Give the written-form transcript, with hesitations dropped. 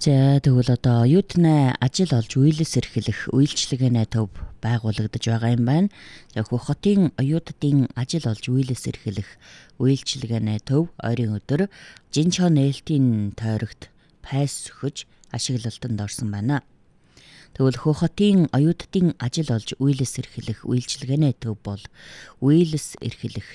За тэгвэл одоо оюутнаа ажил олж үйлс эрхлэх үйлчилгээний төв байгуулагдаж байгаа юм байна. За Хөх хотын оюутдын ажил олж үйлс эрхлэх үйлчилгээний төв ойрын өдөр Жинчхон нээлтийн тойрогт пайс сөхөж ашиглалтанд орсон байна. Тэгвэл Хөх хотын оюутдын ажил олж үйлс эрхлэх үйлчилгээний төв бол үйлс эрхлэх